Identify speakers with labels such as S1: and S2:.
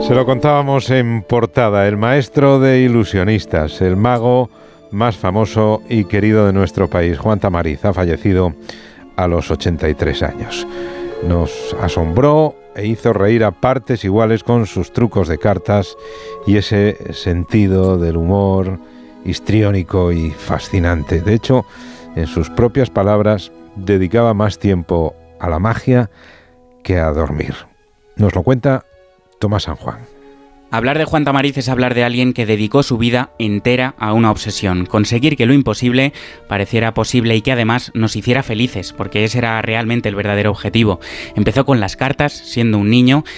S1: Se lo contábamos en portada, el maestro de ilusionistas, el mago más famoso y querido de nuestro país, Juan Tamariz, ha fallecido a los 83 años. Nos asombró e hizo reír a partes iguales con sus trucos de cartas y ese sentido del humor histriónico y fascinante. De hecho, en sus propias palabras, dedicaba más tiempo a la magia que a dormir. Nos lo cuenta Tomás San Juan.
S2: Hablar de Juan Tamariz es hablar de alguien que dedicó su vida entera a una obsesión, conseguir que lo imposible pareciera posible y que además nos hiciera felices, porque ese era realmente el verdadero objetivo. Empezó con las cartas, siendo un niño,